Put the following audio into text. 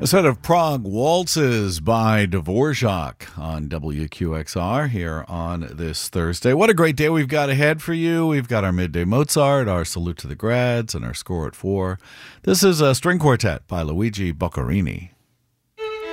A set of Prague Waltzes by Dvorak on WQXR here on this Thursday. What a great day we've got ahead for you. We've got our Midday Mozart, our Salute to the Grads, and our Score at 4. This is a string quartet by Luigi Boccherini.